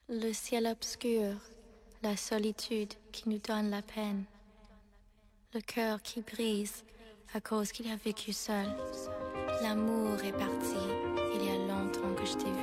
Le ciel obscur, la solitude qui nous donne la peine, le cœur qui brise à cause qu'il a vécu seul. L'amour est parti, il y a longtemps que je t'ai